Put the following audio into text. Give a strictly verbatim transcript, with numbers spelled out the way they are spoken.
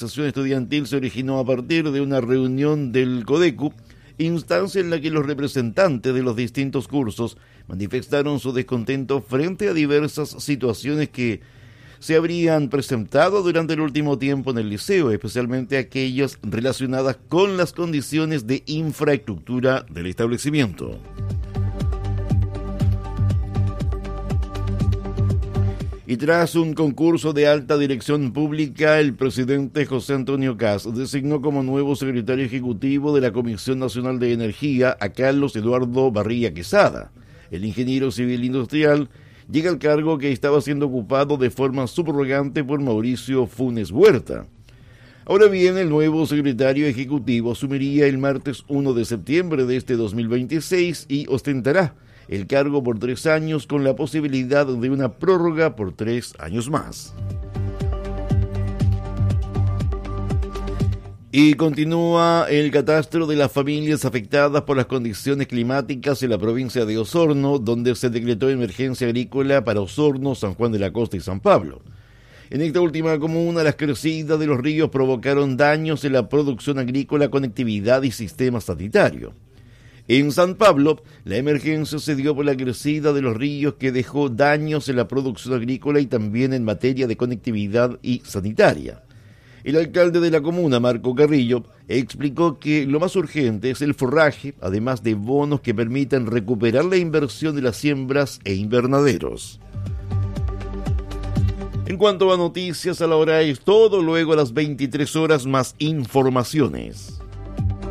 movilización estudiantil se originó a partir de una reunión del Codecu, instancia en la que los representantes de los distintos cursos manifestaron su descontento frente a diversas situaciones que se habrían presentado durante el último tiempo en el liceo, especialmente aquellas relacionadas con las condiciones de infraestructura del establecimiento. Y tras un concurso de alta dirección pública, el presidente José Antonio Kast designó como nuevo secretario ejecutivo de la Comisión Nacional de Energía a Carlos Eduardo Barría Quesada. El ingeniero civil industrial llega al cargo que estaba siendo ocupado de forma subrogante por Mauricio Funes Huerta. Ahora bien, el nuevo secretario ejecutivo asumiría el martes primero de septiembre de este dos mil veintiséis y ostentará el cargo por tres años con la posibilidad de una prórroga por tres años más. Y continúa el catastro de las familias afectadas por las condiciones climáticas en la provincia de Osorno, donde se decretó emergencia agrícola para Osorno, San Juan de la Costa y San Pablo. En esta última comuna, las crecidas de los ríos provocaron daños en la producción agrícola, conectividad y sistema sanitario. En San Pablo, la emergencia se dio por la crecida de los ríos que dejó daños en la producción agrícola y también en materia de conectividad y sanitaria. El alcalde de la comuna, Marco Carrillo, explicó que lo más urgente es el forraje, además de bonos que permitan recuperar la inversión de las siembras e invernaderos. En cuanto a noticias, a la hora es todo, luego a las veintitrés horas más informaciones.